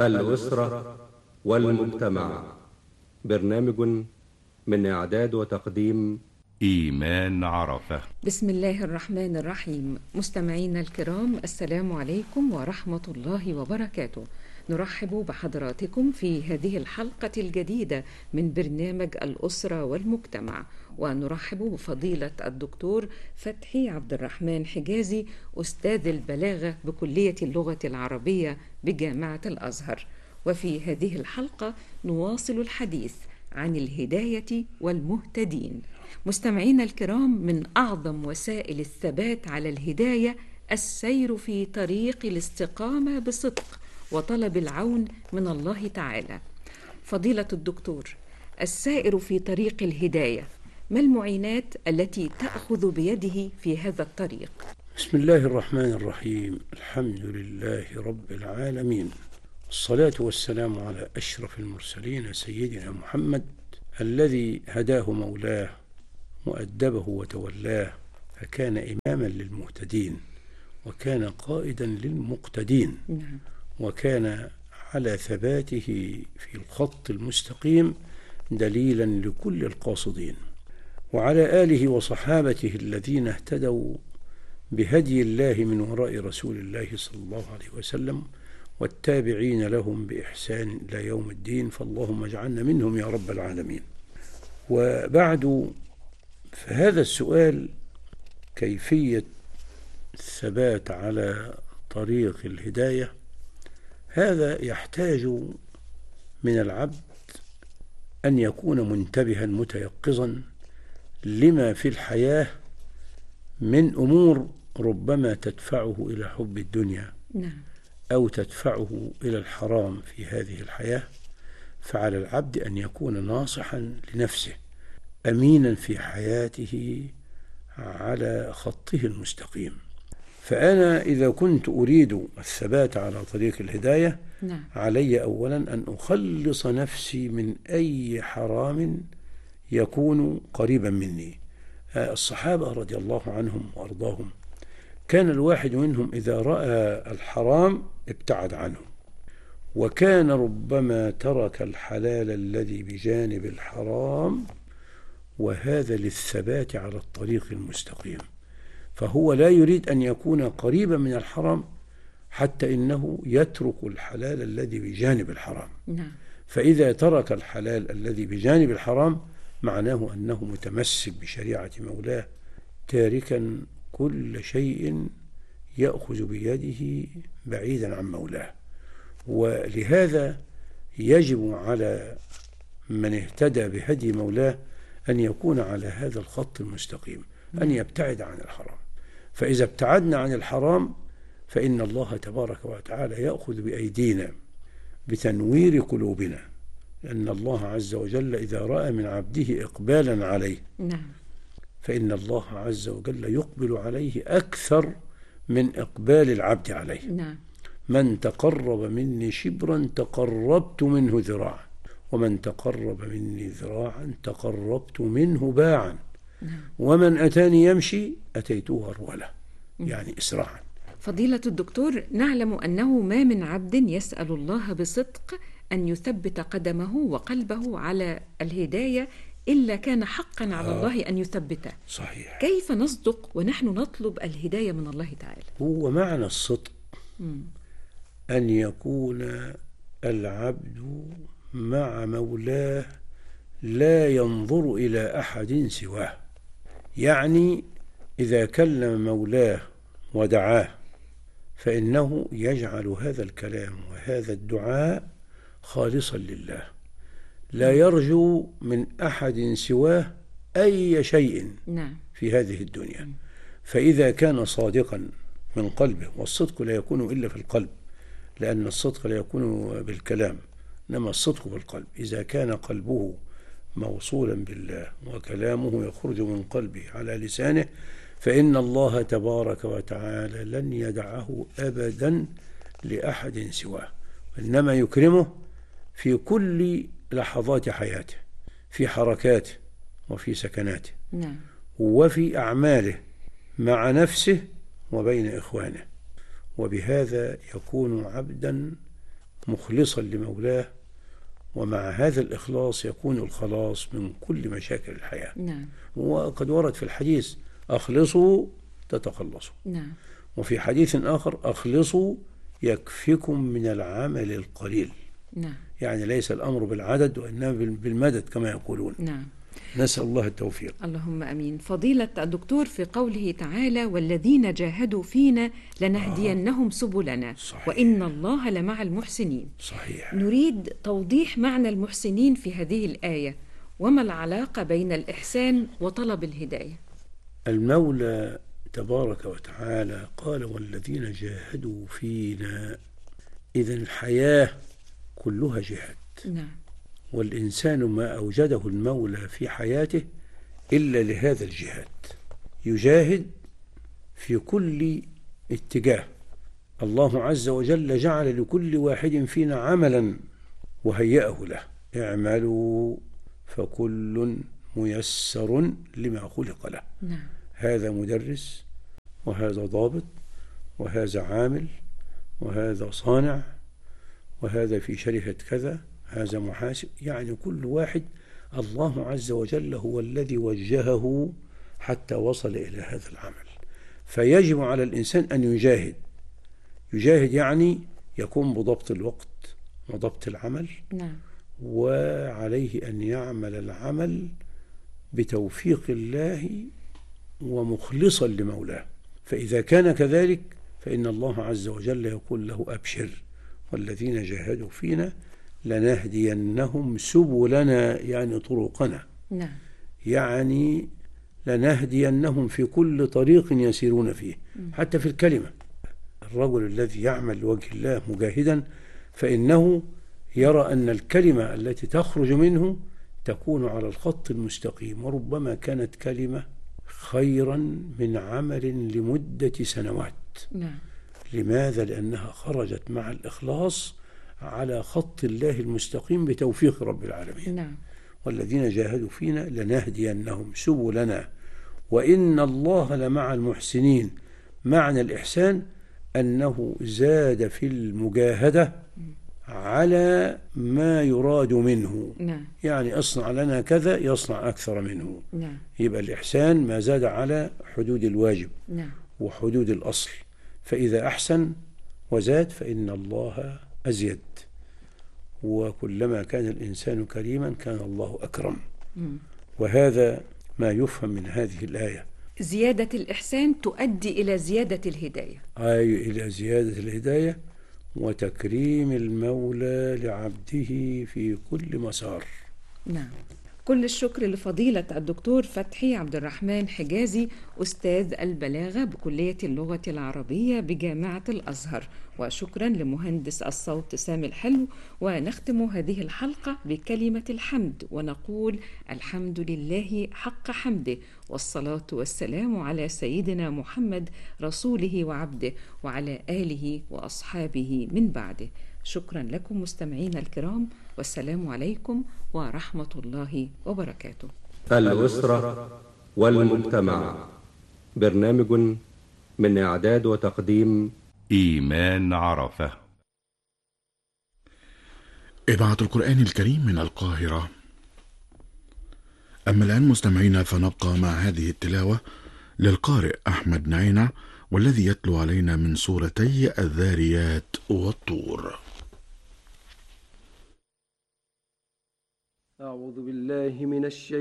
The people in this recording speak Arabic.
الأسرة والمجتمع. برنامج من إعداد وتقديم إيمان عرفة. بسم الله الرحمن الرحيم. مستمعينا الكرام، السلام عليكم ورحمة الله وبركاته. نرحب بحضراتكم في هذه الحلقة الجديدة من برنامج الأسرة والمجتمع، ونرحب بفضيلة الدكتور فتحي عبد الرحمن حجازي، أستاذ البلاغة بكلية اللغة العربية بجامعة الأزهر. وفي هذه الحلقة نواصل الحديث عن الهداية والمهتدين. مستمعينا الكرام، من أعظم وسائل الثبات على الهداية السير في طريق الاستقامة بصدق وطلب العون من الله تعالى. فضيلة الدكتور، السائر في طريق الهداية، ما المعينات التي تأخذ بيده في هذا الطريق؟ بسم الله الرحمن الرحيم. الحمد لله رب العالمين، الصلاة والسلام على أشرف المرسلين سيدنا محمد الذي هداه مولاه وأدبه وتولاه، فكان إماما للمهتدين وكان قائدا للمقتدين، وكان على ثباته في الخط المستقيم دليلا لكل القاصدين، وعلى آله وصحابته الذين اهتدوا بهدي الله من وراء رسول الله صلى الله عليه وسلم، والتابعين لهم بإحسان إلى يوم الدين، فاللهم اجعلنا منهم يا رب العالمين. وبعد، فهذا السؤال كيفية الثبات على طريق الهداية، هذا يحتاج من العبد أن يكون منتبها متيقظا لما في الحياة من أمور ربما تدفعه إلى حب الدنيا أو تدفعه إلى الحرام في هذه الحياة. فعلى العبد أن يكون ناصحا لنفسه أمينا في حياته على خطه المستقيم. فأنا إذا كنت أريد الثبات على طريق الهداية، علي أولا أن أخلص نفسي من أي حرام يكون قريبا مني. الصحابة رضي الله عنهم وأرضاهم كان الواحد منهم إذا رأى الحرام ابتعد عنه، وكان ربما ترك الحلال الذي بجانب الحرام، وهذا للثبات على الطريق المستقيم. فهو لا يريد أن يكون قريبا من الحرام حتى إنه يترك الحلال الذي بجانب الحرام. فإذا ترك الحلال الذي بجانب الحرام معناه أنه متمسك بشريعة مولاه، تاركا كل شيء يأخذ بيده بعيدا عن مولاه. ولهذا يجب على من اهتدى بهدي مولاه أن يكون على هذا الخط المستقيم، أن يبتعد عن الحرام. فإذا ابتعدنا عن الحرام فإن الله تبارك وتعالى يأخذ بأيدينا بتنوير قلوبنا، لأن الله عز وجل إذا رأى من عبده إقبالا عليه فإن الله عز وجل يقبل عليه أكثر من إقبال العبد عليه. من تقرب مني شبرا تقربت منه ذراعا، ومن تقرب مني ذراعا تقربت منه باعا، ومن أتاني يمشي أتيته هرولة، يعني إسراعا. فضيلة الدكتور، نعلم أنه ما من عبد يسأل الله بصدق أن يثبت قدمه وقلبه على الهداية إلا كان حقا على الله أن يثبته. صحيح. كيف نصدق ونحن نطلب الهداية من الله تعالى؟ هو معنى الصدق أن يكون العبد مع مولاه لا ينظر إلى أحد سواه. يعني إذا كلم مولاه ودعاه فإنه يجعل هذا الكلام وهذا الدعاء خالصا لله، لا يرجو من أحد سواه أي شيء في هذه الدنيا. فإذا كان صادقا من قلبه، والصدق لا يكون إلا في القلب، لأن الصدق لا يكون بالكلام إنما الصدق بالقلب. إذا كان قلبه موصولا بالله وكلامه يخرج من قلبه على لسانه فإن الله تبارك وتعالى لن يدعه أبدا لأحد سواه، إنما يكرمه في كل لحظات حياته، في حركاته وفي سكناته وفي أعماله مع نفسه وبين إخوانه. وبهذا يكون عبدا مخلصا لمولاه، ومع هذا الإخلاص يكون الخلاص من كل مشاكل الحياة. نعم. وقد ورد في الحديث: أخلصوا تتخلصوا. نعم. وفي حديث آخر: أخلصوا يكفكم من العمل القليل. نعم. يعني ليس الأمر بالعدد وإنما بالمدد كما يقولون. نعم. نسأل الله التوفيق. اللهم أمين. فضيلة الدكتور، في قوله تعالى: والذين جاهدوا فينا لنهدينهم سبلنا صحيح. وإن الله لمع المحسنين. صحيح. نريد توضيح معنى المحسنين في هذه الآية، وما العلاقة بين الإحسان وطلب الهداية؟ المولى تبارك وتعالى قال: والذين جاهدوا فينا. إذن الحياة كلها جهاد. نعم. والإنسان ما أوجده المولى في حياته إلا لهذا الجهاد، يجاهد في كل اتجاه. الله عز وجل جعل لكل واحد فينا عملا وهيأه له: اعملوا فكل ميسر لما خلق له. نعم. هذا مدرس، وهذا ضابط، وهذا عامل، وهذا صانع، وهذا في شركة كذا، هذا محاسب. يعني كل واحد الله عز وجل هو الذي وجهه حتى وصل إلى هذا العمل. فيجب على الإنسان أن يجاهد. يجاهد يعني يقوم بضبط الوقت وضبط العمل. نعم. وعليه أن يعمل العمل بتوفيق الله ومخلصا لمولاه. فإذا كان كذلك فإن الله عز وجل يقول له: أبشر، والذين جاهدوا فينا لنهدينهم سبلنا، يعني طرقنا. نعم. يعني لنهدينهم في كل طريق يسيرون فيه، حتى في الكلمة. الرجل الذي يعمل لوجه الله مجاهدا فإنه يرى أن الكلمة التي تخرج منه تكون على الخط المستقيم، وربما كانت كلمة خيرا من عمل لمدة سنوات. نعم. لماذا؟ لأنها خرجت مع الإخلاص على خط الله المستقيم بتوفيق رب العالمين. نعم. والذين جاهدوا فينا لنهدينهم سبلنا وإن الله لمع المحسنين. معنى الإحسان أنه زاد في المجاهدة على ما يراد منه. نعم. يعني اصنع لنا كذا يصنع أكثر منه. نعم. يبقى الإحسان ما زاد على حدود الواجب نعم. وحدود الأصل. فإذا أحسن وزاد فإن الله أزيد، وكلما كان الإنسان كريما كان الله أكرم. وهذا ما يفهم من هذه الآية. زيادة الإحسان تؤدي إلى زيادة الهداية. أي إلى زيادة الهداية وتكريم المولى لعبده في كل مسار. نعم. كل الشكر لفضيلة الدكتور فتحي عبد الرحمن حجازي، أستاذ البلاغة بكلية اللغة العربية بجامعة الأزهر، وشكرا لمهندس الصوت سامي الحلو. ونختم هذه الحلقة بكلمة الحمد ونقول: الحمد لله حق حمده، والصلاة والسلام على سيدنا محمد رسوله وعبده، وعلى آله وأصحابه من بعده. شكرا لكم مستمعينا الكرام، والسلام عليكم ورحمة الله وبركاته. الأسرة والمجتمع، برنامج من إعداد وتقديم إيمان عرفة. إذاعة القرآن الكريم من القاهرة. أما الآن مستمعينا فنبقى مع هذه التلاوة للقارئ أحمد نعينة، والذي يتلو علينا من سورتي الذاريات والطور. أعوذ بالله من الشيطان